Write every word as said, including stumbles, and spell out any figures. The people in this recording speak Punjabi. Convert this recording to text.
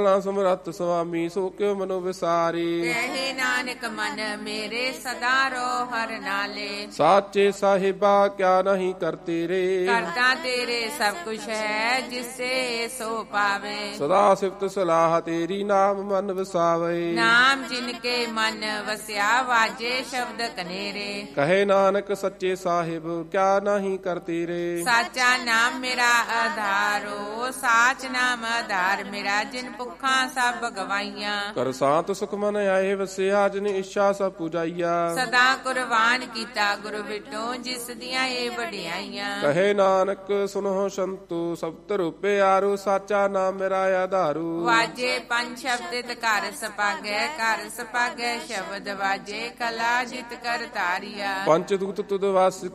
ਸਮਰੱਥ ਸੁਆਮੀ ਸੋ ਕਿਉ ਮਨੋ ਵਿਸਾਰੀ। ਕਹੇ ਨਾਨਕ ਮਨ ਮੇਰੇ ਸਦਾ ਰੋ ਹਰ ਨਾਲੇ। ਸਾਚੇ ਸਾਹਿਬਾ ਕਿਆ ਨਹੀਂ ਕਰਤੇ ਰੇ। ਕਰਤਾ ਤੇਰੇ ਸਭ ਕੁਛ ਹੈ ਜਿਸੇ ਸੋ ਪਾਵੇ। ਸਦਾ ਸਿਫਤ ਸਲਾਹ ਤੇਰੀ ਨਾਮ ਮਨ ਵਸਾਵੇ। ਨਾਮ ਜਿਨ ਕੇ ਮਨ ਵਸਿਆ ਵਾਜੇ ਸ਼ਬਦ ਕਨੇਰੇ। ਕਹੇ ਨਾਨਕ ਸੱਚੇ ਸਾਹਿਬ ਕਿਆ ਨਹੀਂ ਕਰਤੇ ਰੇ। ਸਾਚਾ ਨਾਮ ਮੇਰਾ ਆਧਾਰੋ ਸਾਚ ਨਾਮ ਆਧਾਰ ਮੇਰਾ। ਜਿਨ ਭੁੱਖਾਂ ਸਭ ਗਵਾਈਆਂ ਕਰ ਸਾਤ ਸੁਖ ਮਨ ਆਏ ਵਸਿਆ। ਜਿਨ ਇੱਛਾ ਸਭ ਪੁਜਾਈਆ। ਸਦਾ ਕੁਰਬਾਨ ਕੀਤਾ ਗੁਰੂ ਵਿਟੋ ਜਿਸ ਦੀਆਂ ਇਹ ਵਡਿਆਈਆਂ। ਕਹੇ ਨਾਨਕ ਸੁਨੋ ਸੰਤੋ ਸਭ ਤਰੁਪੇ ਆਰੂ। ਸਾਚਾ ਨਾਮ ਮੇਰਾ ਆਧਾਰੂ। ਵਾਜੇ ਪੰਜ ਸ਼ਬਦ ਘਰ ਸਪਾਗੈ। ਘਰ ਸਪਾਗੈ ਸ਼ਬਦ ਵਾਜੇ ਕਲਾ ਜਿਤ ਕਰ ਤਾਰੀਆ। ਪੰਚ ਦੂਤ ਤੁਧ ਵਸ